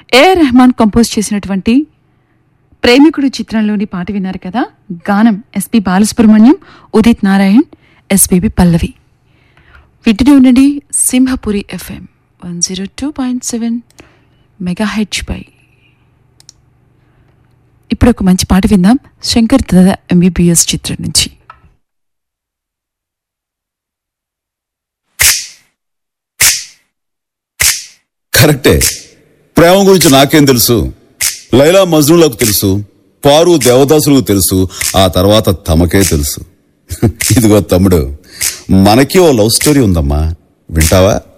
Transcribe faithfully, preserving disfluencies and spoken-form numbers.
AR Rahman compose చేసినటువంటి ప్రేమికుడు చిత్రంలోని పాట విన్నారు కదా. గానం ఎస్పి బాలసుబ్రహ్మణ్యం, ఉదిత్ నారాయణ్, ఎస్పీబి పల్లవి. వింటూనే ఉండండి Simhapuri FM one zero two point seven mega H పై. ఇప్పుడు ఒక మంచి పాట విందాం శంకర్ దాదా ఎంబీబీఎస్ చిత్రం నుంచి. కరెక్టే. ప్రేమ గురించి నాకేం తెలుసు? లైలా మజ్నూలకు తెలుసు, పారు దేవదాసులకు తెలుసు, ఆ తర్వాత తమకే తెలుసు. ఇదిగో తమ్ముడు, మనకి ఓ లవ్ స్టోరీ ఉందమ్మా, వింటావా?